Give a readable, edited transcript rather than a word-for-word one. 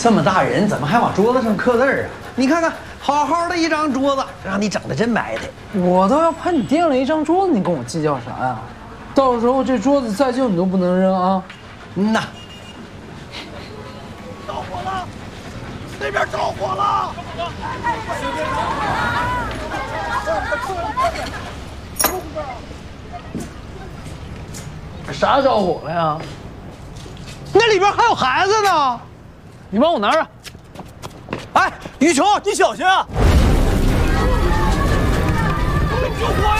这么大人，怎么还往桌子上刻字啊？你看看，好好的一张桌子，让你整的真埋汰。 我都要喷你垫了一张桌子，你跟我计较啥呀？到时候这桌子再旧你都不能扔啊！ 嗯呐。 着火了，那边着火了！ 啥着火了呀？ 那里边还有孩子呢。 你帮我拿着。 哎，雨琼，你小心啊！救火